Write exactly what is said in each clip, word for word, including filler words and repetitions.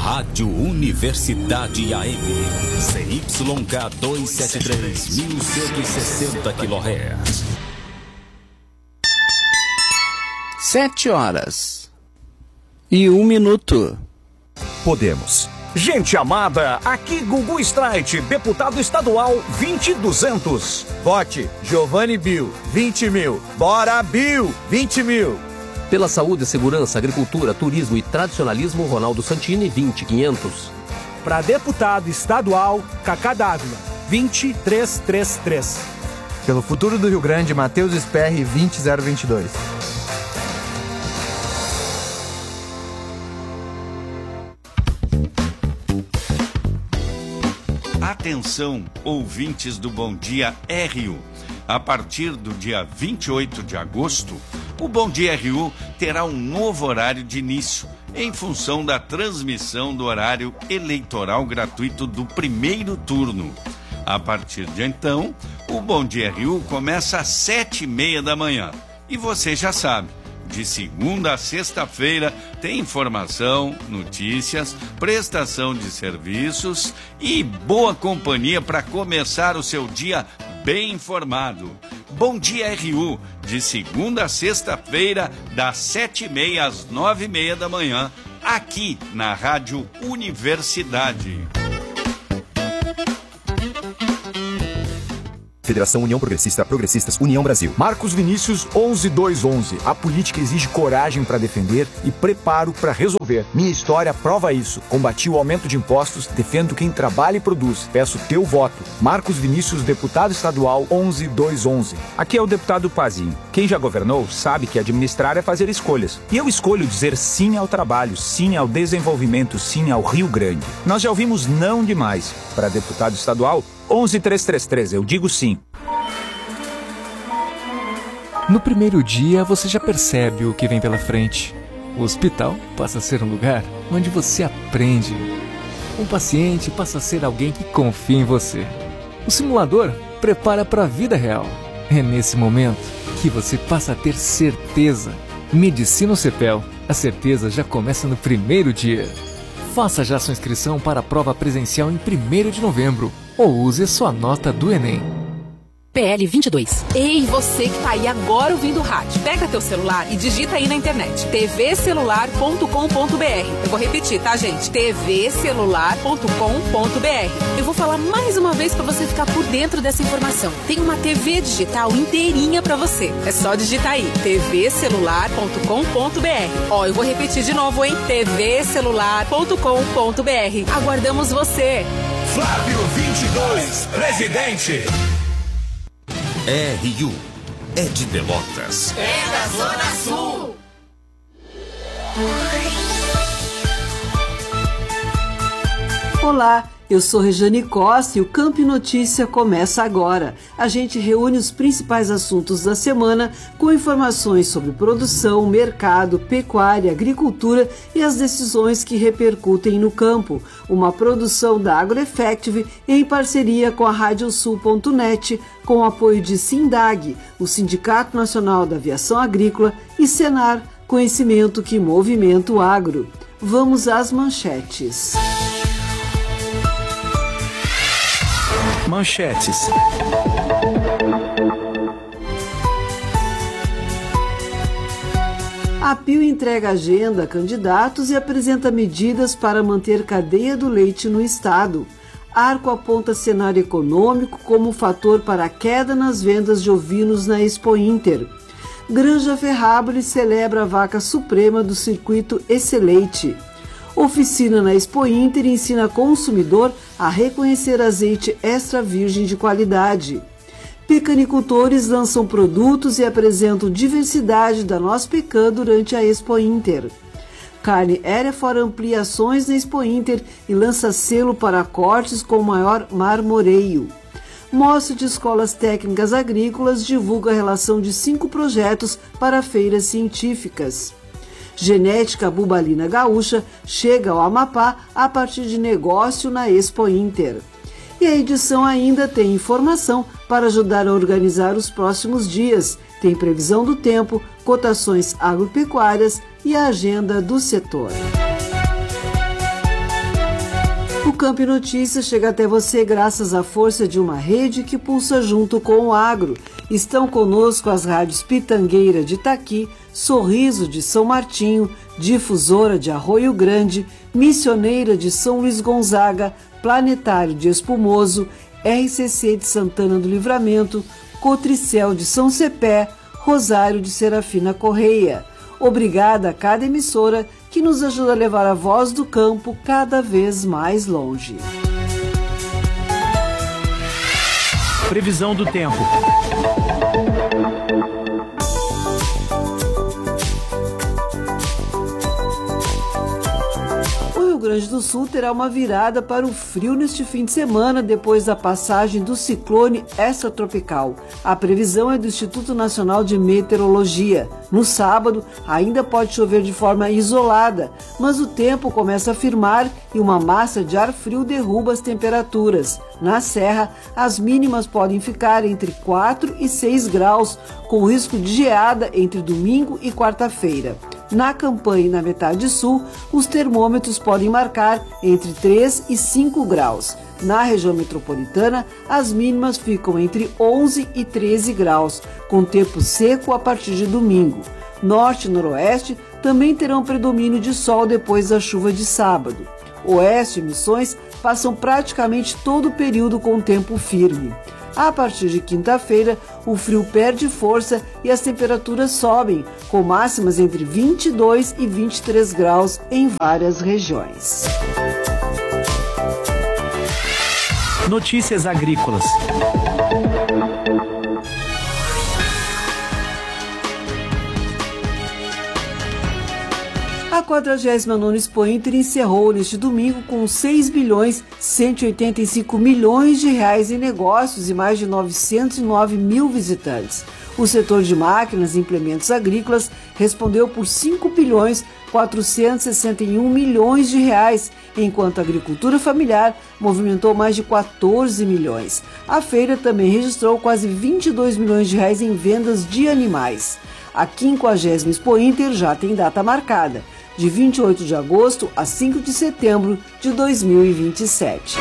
Rádio Universidade A M, C Y K duzentos e setenta e três, mil cento e sessenta quilohertz. Sete horas e um minuto. Podemos. Gente amada, aqui Gugu Streit, deputado estadual vinte e duzentos. Vote Giovanni Bill, vinte mil. Bora Bill, vinte mil. Pela saúde, segurança, agricultura, turismo e tradicionalismo, Ronaldo Santini, vinte mil e quinhentos. Para deputado estadual, Cacá Dávila, vinte mil trezentos e trinta e três. Pelo futuro do Rio Grande, Matheus Sperry, vinte mil e vinte e dois. Atenção, ouvintes do Bom Dia R U. A partir do dia vinte e oito de agosto, o Bom Dia R U terá um novo horário de início, em função da transmissão do horário eleitoral gratuito do primeiro turno. A partir de então, o Bom Dia R U começa às sete e meia da manhã. E você já sabe, de segunda a sexta-feira tem informação, notícias, prestação de serviços e boa companhia para começar o seu dia bem informado. Bom Dia R U, de segunda a sexta-feira, das sete e meia às nove e meia da manhã, aqui na Rádio Universidade. Federação União Progressista, Progressistas, União Brasil. Marcos Vinícius, onze dois onze. A política exige coragem para defender e preparo para resolver. Minha história prova isso. Combati o aumento de impostos, defendo quem trabalha e produz. Peço teu voto. Marcos Vinícius, deputado estadual, onze dois onze. Aqui é o deputado Pazinho. Quem já governou sabe que administrar é fazer escolhas. E eu escolho dizer sim ao trabalho, sim ao desenvolvimento, sim ao Rio Grande. Nós já ouvimos não demais. Para deputado estadual, onze três três três, eu digo sim. No primeiro dia, você já percebe o que vem pela frente. O hospital passa a ser um lugar onde você aprende. Um paciente passa a ser alguém que confia em você. O simulador prepara para a vida real. É nesse momento que você passa a ter certeza. Medicina Cepel. A certeza já começa no primeiro dia. Faça já sua inscrição para a prova presencial em primeiro de novembro. Ou use sua nota do Enem. P L vinte e dois. Ei, você que tá aí agora ouvindo o rádio, pega teu celular e digita aí na internet t v celular ponto com ponto b r. Eu vou repetir, tá, gente? t v celular ponto com ponto b r. Eu vou falar mais uma vez pra você ficar por dentro dessa informação. Tem uma T V digital inteirinha pra você. É só digitar aí t v celular ponto com ponto b r. Ó, eu vou repetir de novo, hein? t v celular ponto com ponto b r. Aguardamos você. Flávio vinte e dois, presidente. R U é de Pelotas. É da Zona Sul. Olá, eu sou Rejane Costa e o Campo Notícia começa agora. A gente reúne os principais assuntos da semana com informações sobre produção, mercado, pecuária, agricultura e as decisões que repercutem no campo. Uma produção da AgroEffective em parceria com a Radiosul ponto net, com o apoio de Sindag, o Sindicato Nacional da Aviação Agrícola, e Senar, conhecimento que movimenta o agro. Vamos às manchetes. Manchetes. A P I O entrega agenda a candidatos e apresenta medidas para manter cadeia do leite no estado. Arco aponta cenário econômico como fator para a queda nas vendas de ovinos na Expo Inter. Granja Ferrabras celebra a vaca suprema do circuito Excelente. Oficina na Expo Inter ensina consumidor a reconhecer azeite extra virgem de qualidade. Pecanicultores lançam produtos e apresentam diversidade da noz pecan durante a Expo Inter. Carne Hereford amplia ações na Expo Inter e lança selo para cortes com maior marmoreio. Mostra de Escolas Técnicas Agrícolas divulga a relação de cinco projetos para feiras científicas. Genética bubalina gaúcha chega ao Amapá a partir de negócio na Expo Inter. E a edição ainda tem informação para ajudar a organizar os próximos dias. Tem previsão do tempo, cotações agropecuárias e a agenda do setor. O Campo Notícias chega até você graças à força de uma rede que pulsa junto com o agro. Estão conosco as rádios Pitangueira de Itaqui, Sorriso de São Martinho, Difusora de Arroio Grande, Missioneira de São Luís Gonzaga, Planetário de Espumoso, R C C de Santana do Livramento, Cotricel de São Cepé, Rosário de Serafina Correia. Obrigada a cada emissora que nos ajuda a levar a voz do campo cada vez mais longe. Previsão do tempo. O Rio Grande do Sul terá uma virada para o frio neste fim de semana, depois da passagem do ciclone extratropical. A previsão é do Instituto Nacional de Meteorologia. No sábado, ainda pode chover de forma isolada, mas o tempo começa a firmar e uma massa de ar frio derruba as temperaturas. Na Serra, as mínimas podem ficar entre quatro e seis graus, com risco de geada entre domingo e quarta-feira. Na Campanha e na metade sul, os termômetros podem marcar entre três e cinco graus. Na região metropolitana, as mínimas ficam entre onze e treze graus, com tempo seco a partir de domingo. Norte e noroeste também terão predomínio de sol depois da chuva de sábado. Oeste e Missões passam praticamente todo o período com tempo firme. A partir de quinta-feira, o frio perde força e as temperaturas sobem, com máximas entre vinte e dois e vinte e três graus em várias regiões. Notícias agrícolas. A quadragésima nona Expo Inter encerrou neste domingo com seis bilhões cento e oitenta e cinco milhões de reais em negócios e mais de novecentos e nove mil visitantes. O setor de máquinas e implementos agrícolas respondeu por cinco bilhões quatrocentos e sessenta e um milhões de reais, enquanto a agricultura familiar movimentou mais de quatorze milhões. A feira também registrou quase vinte e dois milhões de reais em vendas de animais. A quinquagésima Expo Inter já tem data marcada, de vinte e oito de agosto a cinco de setembro de dois mil e vinte e sete.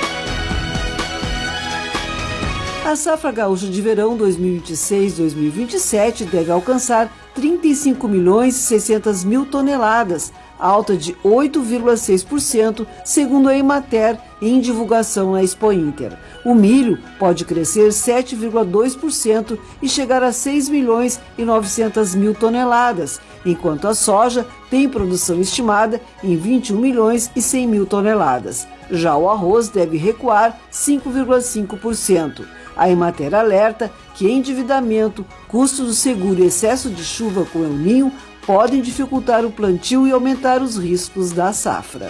A safra gaúcha de verão dois mil e vinte e seis dois mil e vinte e sete deve alcançar trinta e cinco milhões e seiscentas mil toneladas, alta de oito vírgula seis por cento, segundo a Emater, em divulgação na Expo Inter. O milho pode crescer sete vírgula dois por cento e chegar a seis milhões e novecentas mil toneladas, enquanto a soja tem produção estimada em vinte e um milhões e cem mil toneladas. Já o arroz deve recuar cinco vírgula cinco por cento. A Emater alerta que endividamento, custo do seguro e excesso de chuva com El Niño podem dificultar o plantio e aumentar os riscos da safra.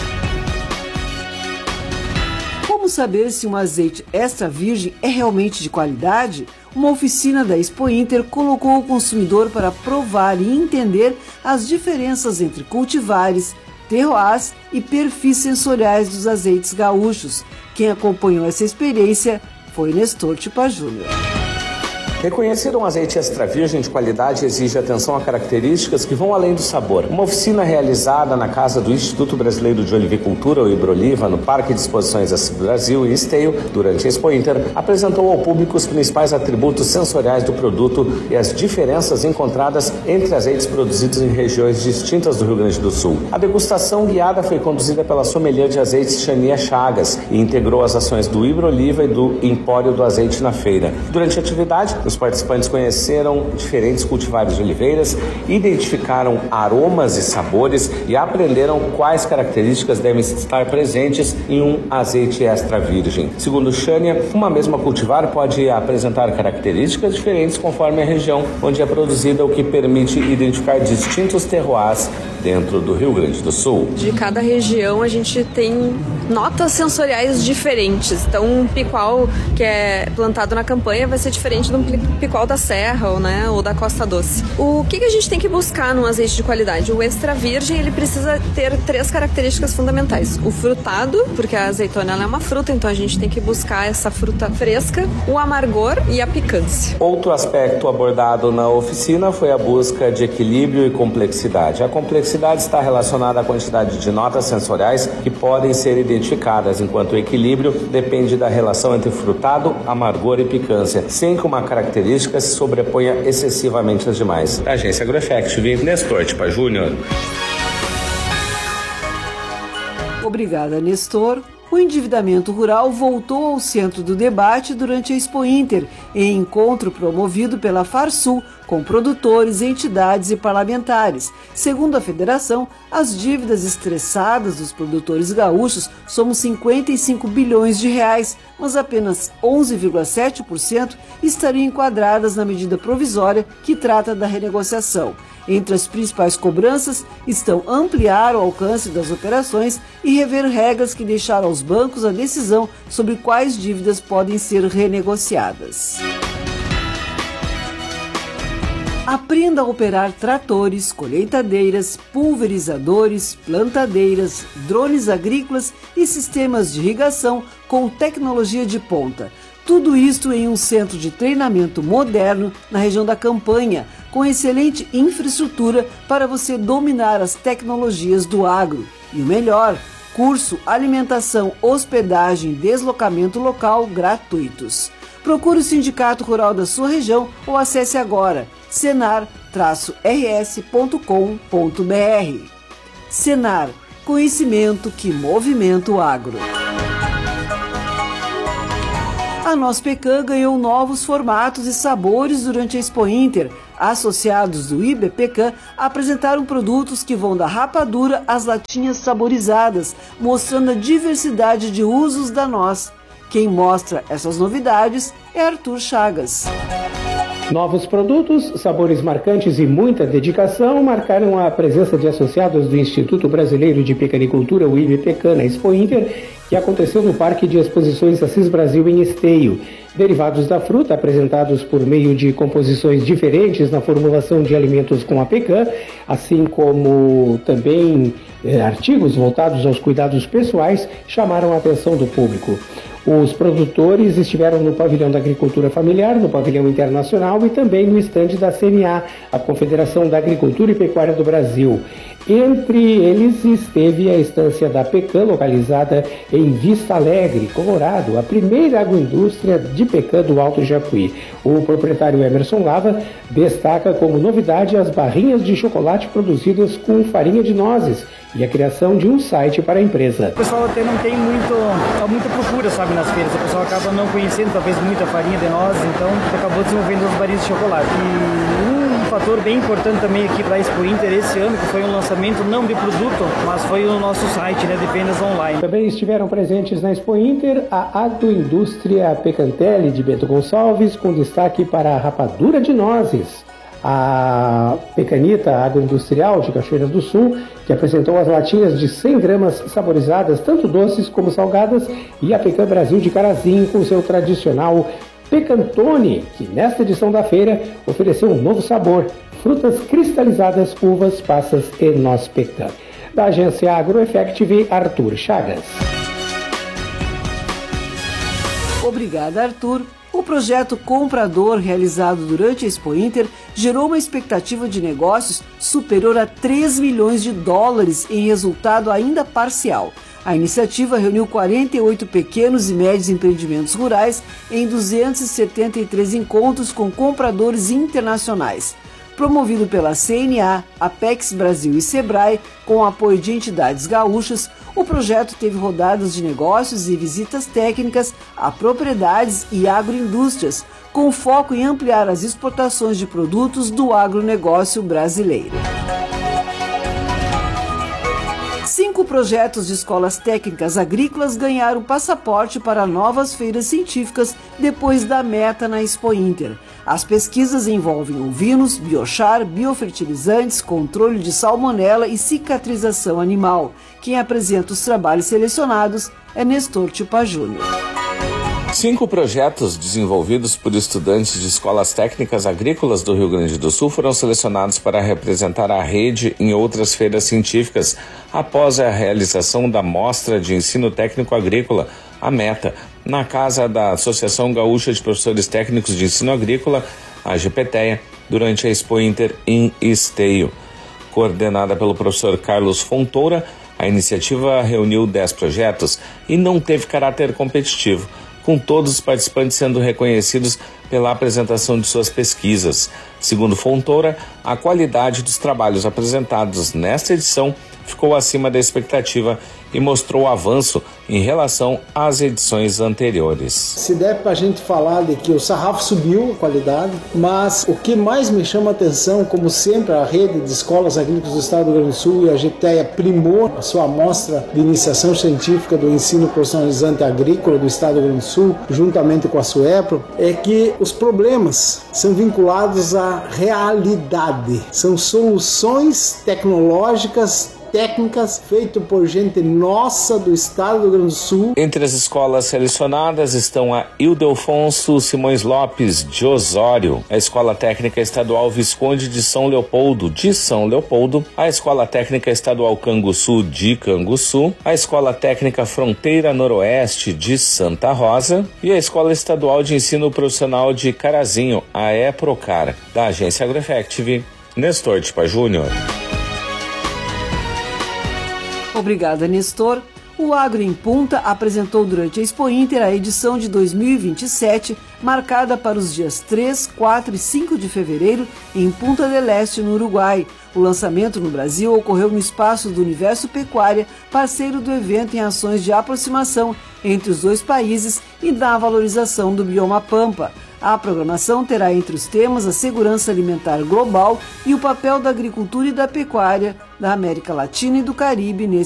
Como saber se um azeite extra virgem é realmente de qualidade? Uma oficina da Expo Inter colocou o consumidor para provar e entender as diferenças entre cultivares, terroirs e perfis sensoriais dos azeites gaúchos. Quem acompanhou essa experiência foi Nestor Tipa Júnior. Reconhecer um azeite extra virgem de qualidade exige atenção a características que vão além do sabor. Uma oficina realizada na casa do Instituto Brasileiro de Olivicultura, o Ibroliva, no Parque de Exposições Brasil e Esteio, durante a Expo Inter, apresentou ao público os principais atributos sensoriais do produto e as diferenças encontradas entre azeites produzidos em regiões distintas do Rio Grande do Sul. A degustação guiada foi conduzida pela sommelier de azeites Xania Chagas e integrou as ações do Ibroliva e do Empório do Azeite na feira. Durante a atividade, os participantes conheceram diferentes cultivares de oliveiras, identificaram aromas e sabores e aprenderam quais características devem estar presentes em um azeite extra virgem. Segundo Xania, uma mesma cultivar pode apresentar características diferentes conforme a região onde é produzida, o que permite identificar distintos terroirs dentro do Rio Grande do Sul. De cada região a gente tem notas sensoriais diferentes. Então um picual que é plantado na campanha vai ser diferente de um picual da serra ou, né, ou da Costa Doce. O que, que a gente tem que buscar num azeite de qualidade? O extra virgem, ele precisa ter três características fundamentais. O frutado, porque a azeitona ela é uma fruta, então a gente tem que buscar essa fruta fresca, o amargor e a picância. Outro aspecto abordado na oficina foi a busca de equilíbrio e complexidade. A complexidade diversidade está relacionada à quantidade de notas sensoriais que podem ser identificadas, enquanto o equilíbrio depende da relação entre frutado, amargor e picância, sem que uma característica se sobreponha excessivamente às demais. Da agência AgroEffective, Nestor Tipa Júnior. Obrigada, Nestor. O endividamento rural voltou ao centro do debate durante a Expo Inter, em encontro promovido pela Farsul, com produtores, entidades e parlamentares. Segundo a federação, as dívidas estressadas dos produtores gaúchos somam cinquenta e cinco bilhões de reais, mas apenas onze vírgula sete por cento estariam enquadradas na medida provisória que trata da renegociação. Entre as principais cobranças estão ampliar o alcance das operações e rever regras que deixaram aos bancos a decisão sobre quais dívidas podem ser renegociadas. Aprenda a operar tratores, colheitadeiras, pulverizadores, plantadeiras, drones agrícolas e sistemas de irrigação com tecnologia de ponta. Tudo isto em um centro de treinamento moderno na região da Campanha, com excelente infraestrutura para você dominar as tecnologias do agro. E o melhor, curso, alimentação, hospedagem e deslocamento local gratuitos. Procure o Sindicato Rural da sua região ou acesse agora senar R S ponto com ponto B R. Senar, conhecimento que movimenta o agro. A Nospecan ganhou novos formatos e sabores durante a Expo Inter. Associados do IBPECAN apresentaram produtos que vão da rapadura às latinhas saborizadas, mostrando a diversidade de usos da noz. Quem mostra essas novidades é Arthur Chagas. Novos produtos, sabores marcantes e muita dedicação marcaram a presença de associados do Instituto Brasileiro de Pecanicultura, o IBPECAN, na Expo Inter, que aconteceu no Parque de Exposições Assis Brasil, em Esteio. Derivados da fruta, apresentados por meio de composições diferentes na formulação de alimentos com a pecan, assim como também eh, artigos voltados aos cuidados pessoais, chamaram a atenção do público. Os produtores estiveram no pavilhão da Agricultura Familiar, no pavilhão internacional e também no estande da C N A, a Confederação da Agricultura e Pecuária do Brasil. Entre eles esteve a estância da Pecan, localizada em Vista Alegre, Colorado, a primeira agroindústria de pecan do Alto Japuí. O proprietário Emerson Lava destaca como novidade as barrinhas de chocolate produzidas com farinha de nozes e a criação de um site para a empresa. O pessoal até não tem muito, muita procura, sabe, nas feiras. O pessoal acaba não conhecendo, talvez, muita farinha de nozes, então acabou desenvolvendo as barrinhas de chocolate. E um fator bem importante também aqui para a Expo Inter esse ano, que foi um lançamento não de produto, mas foi o nosso site, né, de vendas online. Também estiveram presentes na Expo Inter a agroindústria Pecantelli de Bento Gonçalves, com destaque para a rapadura de nozes. A Pecanita Agroindustrial de Cachoeira do Sul, que apresentou as latinhas de cem gramas saborizadas, tanto doces como salgadas, e a Pecan Brasil de Carazinho, com seu tradicional Pecantone, que nesta edição da feira ofereceu um novo sabor: frutas cristalizadas, uvas, passas e noz pecan. Da agência AgroEffective, Arthur Chagas. Obrigada, Arthur. O projeto Comprador, realizado durante a Expo Inter, gerou uma expectativa de negócios superior a três milhões de dólares em resultado ainda parcial. A iniciativa reuniu quarenta e oito pequenos e médios empreendimentos rurais em duzentos e setenta e três encontros com compradores internacionais. Promovido pela C N A, Apex Brasil e Sebrae, com o apoio de entidades gaúchas, o projeto teve rodadas de negócios e visitas técnicas a propriedades e agroindústrias, com foco em ampliar as exportações de produtos do agronegócio brasileiro. Cinco projetos de escolas técnicas agrícolas ganharam passaporte para novas feiras científicas depois da meta na Expo Inter. As pesquisas envolvem ovinos, biochar, biofertilizantes, controle de salmonela e cicatrização animal. Quem apresenta os trabalhos selecionados é Nestor Tipa Júnior. Cinco projetos desenvolvidos por estudantes de escolas técnicas agrícolas do Rio Grande do Sul foram selecionados para representar a rede em outras feiras científicas após a realização da Mostra de Ensino Técnico Agrícola, a META, na casa da Associação Gaúcha de Professores Técnicos de Ensino Agrícola, a AGPTEA, durante a Expo Inter em Esteio. Coordenada pelo professor Carlos Fontoura, a iniciativa reuniu dez projetos e não teve caráter competitivo, com todos os participantes sendo reconhecidos pela apresentação de suas pesquisas. Segundo Fontoura, a qualidade dos trabalhos apresentados nesta edição ficou acima da expectativa e mostrou avanço em relação às edições anteriores. Se der para a gente falar de que o sarrafo subiu a qualidade, mas o que mais me chama a atenção, como sempre, a rede de escolas agrícolas do Estado do Rio Grande do Sul e a GETEA primou a sua amostra de iniciação científica do ensino profissionalizante agrícola do Estado do Rio Grande do Sul, juntamente com a SUEPRO, é que os problemas são vinculados à realidade, são soluções tecnológicas técnicas feitas por gente nossa do Estado do Rio Grande do Sul. Entre as escolas selecionadas estão a Ildefonso Simões Lopes de Osório, a Escola Técnica Estadual Visconde de São Leopoldo de São Leopoldo, a Escola Técnica Estadual Canguçu de Canguçu, a Escola Técnica Fronteira Noroeste de Santa Rosa e a Escola Estadual de Ensino Profissional de Carazinho, a EPROCAR, da agência AgroEffective, Nestor Tipa Júnior. Obrigada, Nestor. O Agro em Punta apresentou durante a Expo Inter a edição de dois mil e vinte e sete, marcada para os dias três, quatro e cinco de fevereiro em Punta del Este, no Uruguai. O lançamento no Brasil ocorreu no espaço do Universo Pecuária, parceiro do evento em ações de aproximação entre os dois países e da valorização do bioma Pampa. A programação terá entre os temas a segurança alimentar global e o papel da agricultura e da pecuária da América Latina e do Caribe nesse